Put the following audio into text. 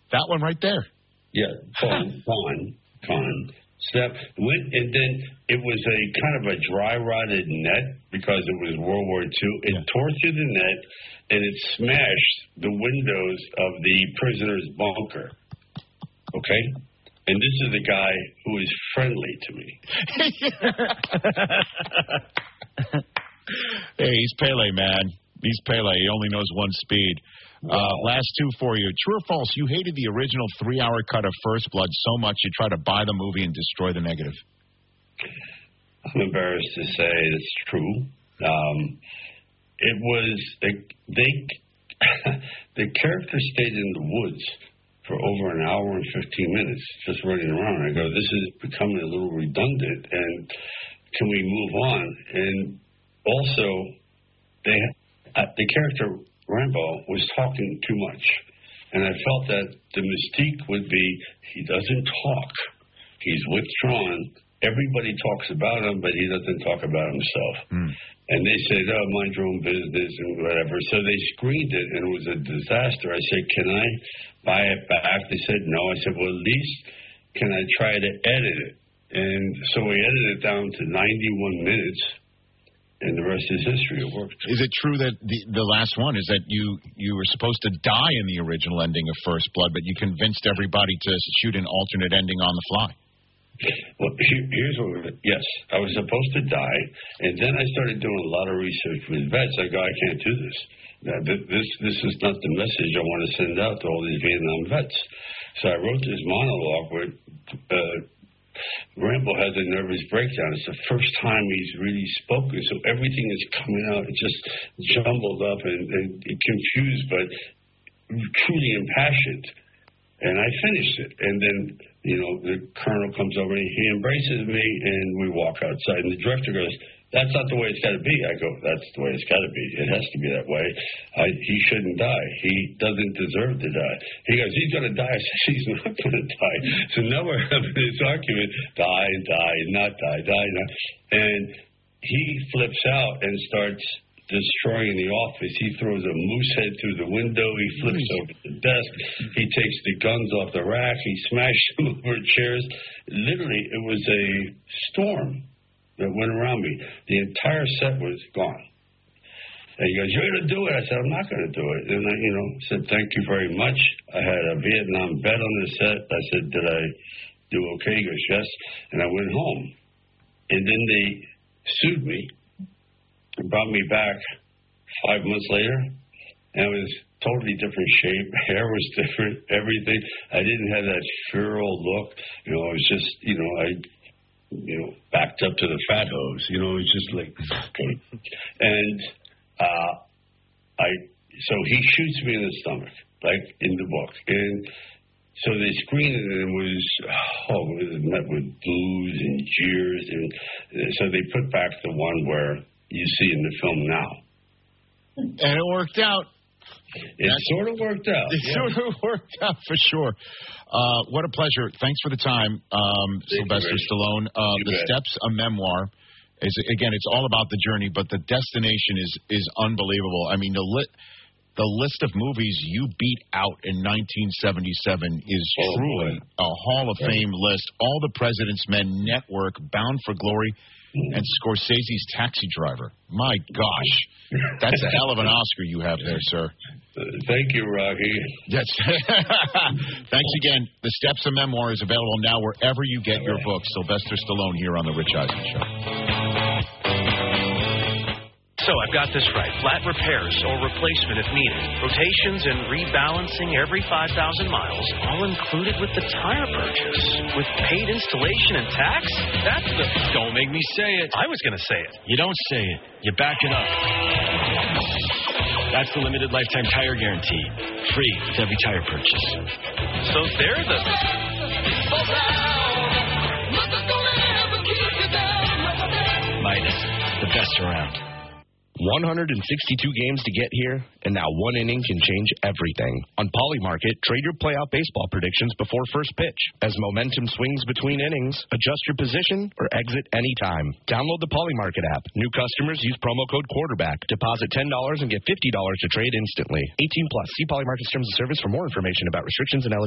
That one right there. Yeah, Con. Step went, and then it was a kind of a dry rotted net because it was World War II. It tore through the net and it smashed the windows of the prisoner's bunker. Okay, and this is a guy who is friendly to me. Hey, he's Pele, man. He's Pele. He only knows one speed. Last two for you. True or false, you hated the original 3-hour cut of First Blood so much you tried to buy the movie and destroy the negative? I'm embarrassed to say it's true. It was, the character stayed in the woods for over an hour and 15 minutes just running around. I go, this is becoming a little redundant, and can we move on? And also, the character Rambo was talking too much, and I felt that the mystique would be he doesn't talk. He's withdrawn. Everybody talks about him, but he doesn't talk about himself. And they said, oh, mind your own business and whatever. So they screened it, and it was a disaster. I said, can I buy it back? They said, no. I said, well, at least can I try to edit it? And so we edited it down to 91 minutes. And the rest is history. It worked. Is it true that the last one is that you were supposed to die in the original ending of First Blood, but you convinced everybody to shoot an alternate ending on the fly? Well, here's what. Yes, I was supposed to die, and then I started doing a lot of research with vets. I go, I can't do this. Now, this is not the message I want to send out to all these Vietnam vets. So I wrote this monologue where Rambo has a nervous breakdown. It's the first time he's really spoken, so everything is coming out just jumbled up and confused, but truly impassioned. And I finished it. And then, the colonel comes over and he embraces me, and we walk outside. And the director goes, that's not the way it's got to be. I go, that's the way it's got to be. It has to be that way. He shouldn't die. He doesn't deserve to die. He goes, he's going to die. I said, he's not going to die. So now we're having this argument, die, not die, not. And he flips out and starts destroying the office. He throws a moose head through the window. He flips over the desk. He takes the guns off the rack. He smashed them over chairs. Literally, it was a storm that went around me. The entire set was gone. And he goes, you're going to do it. I said, I'm not going to do it. And I, said, thank you very much. I had a Vietnam vet on the set. I said, did I do okay? He goes, yes. And I went home. And then they sued me and brought me back 5 months later. And it was totally different shape. Hair was different, everything. I didn't have that feral look. It was just, backed up to the fat hose. It was just like, okay. And so he shoots me in the stomach, like in the book. And so they screened it, and it was met with boos and jeers. And so they put back the one where you see in the film now. And it worked out. It sort of worked out. It sort of worked out for sure. What a pleasure. Thanks for the time, Sylvester Stallone. The Steps, a memoir. Again, it's all about the journey, but the destination is unbelievable. I mean, the list of movies you beat out in 1977 is truly a Hall of Fame list. All the President's Men, Network, Bound for Glory, and Scorsese's Taxi Driver. My gosh, that's a hell of an Oscar you have there, sir. Thank you, Rocky. Yes. Thanks again. The Steps, a memoir is available now wherever you get your books. Sylvester Stallone here on The Rich Eisen Show. So I've got this right. Flat repairs or replacement if needed. Rotations and rebalancing every 5,000 miles, all included with the tire purchase. With paid installation and tax? That's the... Don't make me say it. I was going to say it. You don't say it. You back it up. That's the limited lifetime tire guarantee. Free with every tire purchase. So they're the... Midas, the best around. 162 games to get here, and now one inning can change everything. On Polymarket, trade your playoff baseball predictions before first pitch. As momentum swings between innings, adjust your position or exit anytime. Download the Polymarket app. New customers use promo code quarterback. Deposit $10 and get $50 to trade instantly. 18 plus. See Polymarket's terms of service for more information about restrictions and eligibility.